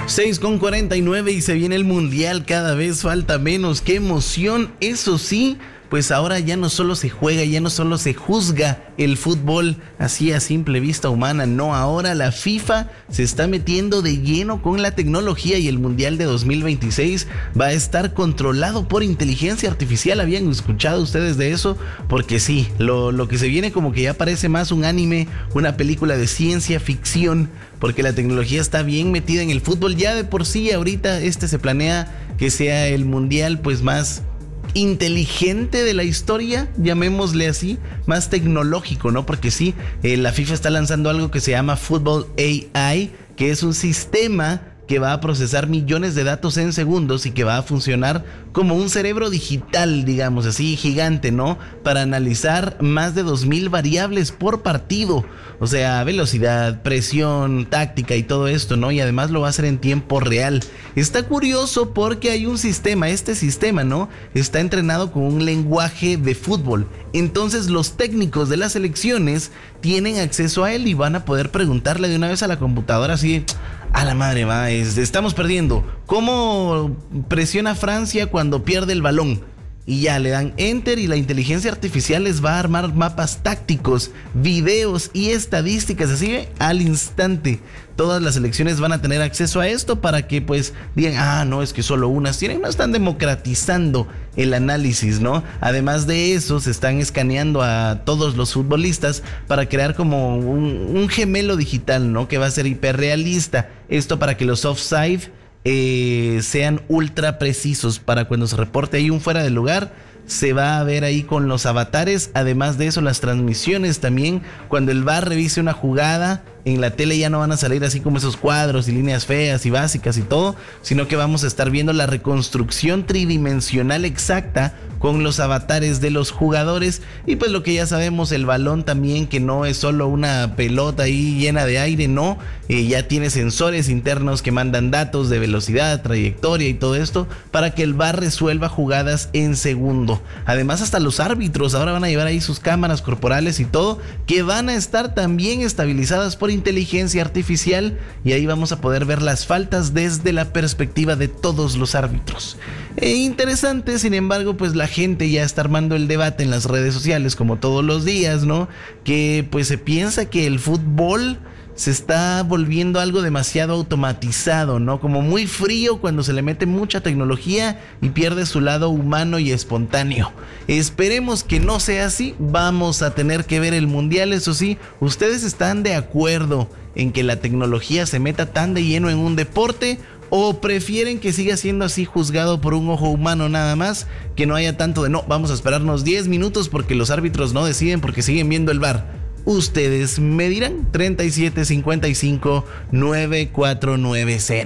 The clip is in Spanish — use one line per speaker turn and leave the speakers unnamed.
6:49 y se viene el mundial, cada vez falta menos. ¡Qué emoción! Eso sí, pues ahora ya no solo se juega, ya no solo se juzga el fútbol así a simple vista humana, no, ahora la FIFA se está metiendo de lleno con la tecnología y el mundial de 2026 va a estar controlado por inteligencia artificial. ¿Habían escuchado ustedes de eso? Porque sí, lo que se viene como que ya parece más un anime, una película de ciencia ficción, porque la tecnología está bien metida en el fútbol. Ya de por sí ahorita se planea que sea el mundial pues más inteligente de la historia, llamémosle así, más tecnológico, ¿no? Porque sí, la FIFA está lanzando algo que se llama Football AI, que es un sistema que va a procesar millones de datos en segundos y que va a funcionar como un cerebro digital, digamos así, gigante, ¿no? Para analizar más de 2000 variables por partido, o sea, velocidad, presión, táctica y todo esto, ¿no? Y además lo va a hacer en tiempo real. Está curioso porque hay un sistema, este sistema, ¿no? Está entrenado con un lenguaje de fútbol. Entonces los técnicos de las selecciones tienen acceso a él y van a poder preguntarle de una vez a la computadora así: a la madre, estamos perdiendo. ¿Cómo presiona Francia cuando pierde el balón? Y ya le dan enter y la inteligencia artificial les va a armar mapas tácticos, videos y estadísticas así al instante. Todas las selecciones van a tener acceso a esto para que pues digan, no, es que solo unas tienen. No, están democratizando el análisis, ¿no? Además de eso, se están escaneando a todos los futbolistas para crear como un gemelo digital, ¿no? Que va a ser hiperrealista. Esto para que los offside sean ultra precisos, para cuando se reporte ahí un fuera de lugar, se va a ver ahí con los avatares. Además de eso, las transmisiones también, cuando el VAR revise una jugada, en la tele ya no van a salir así como esos cuadros y líneas feas y básicas y todo, sino que vamos a estar viendo la reconstrucción tridimensional exacta con los avatares de los jugadores. Y pues lo que ya sabemos, el balón también, que no es solo una pelota ahí llena de aire, no, ya tiene sensores internos que mandan datos de velocidad, trayectoria y todo esto para que el VAR resuelva jugadas en segundo. Además, hasta los árbitros ahora van a llevar ahí sus cámaras corporales y todo, que van a estar también estabilizadas por inteligencia artificial, y ahí vamos a poder ver las faltas desde la perspectiva de todos los árbitros. Interesante. Sin embargo, pues la gente ya está armando el debate en las redes sociales como todos los días, ¿no? Que pues se piensa que el fútbol se está volviendo algo demasiado automatizado, ¿no? Como muy frío cuando se le mete mucha tecnología y pierde su lado humano y espontáneo. Esperemos que no sea así. Vamos a tener que ver el mundial, eso sí. ¿Ustedes están de acuerdo en que la tecnología se meta tan de lleno en un deporte? ¿O prefieren que siga siendo así, juzgado por un ojo humano nada más? Que no haya tanto de vamos a esperarnos 10 minutos porque los árbitros no deciden porque siguen viendo el VAR. Ustedes me dirán. 3755-9490.